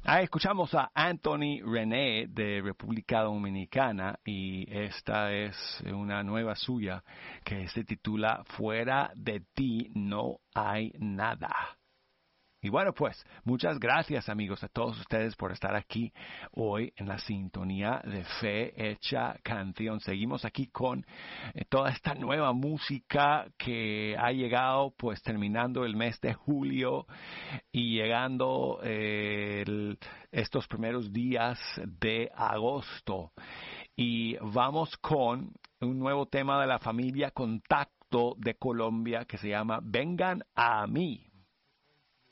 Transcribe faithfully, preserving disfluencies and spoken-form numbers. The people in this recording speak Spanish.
Ah, escuchamos a Anthony René de República Dominicana y esta es una nueva suya que se titula Fuera de ti no hay nada. Y bueno, pues, muchas gracias amigos a todos ustedes por estar aquí hoy en la sintonía de Fe Hecha Canción. Seguimos aquí con eh, toda esta nueva música que ha llegado, pues terminando el mes de julio y llegando eh, el, estos primeros días de agosto. Y vamos con un nuevo tema de la familia Contacto de Colombia que se llama Vengan a mí.